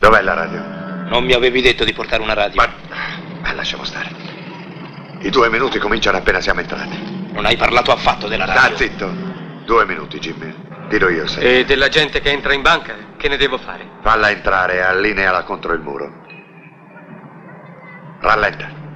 Dov'è la radio? Non mi avevi detto di portare una radio. Ma lasciamo stare. I 2 minuti cominciano appena siamo entrati. Non hai parlato affatto della radio. Sta zitto. 2 minuti, Jimmy. Dirò io se. E della gente che entra in banca? Che ne devo fare? Falla entrare e allineala contro il muro. Rallenta.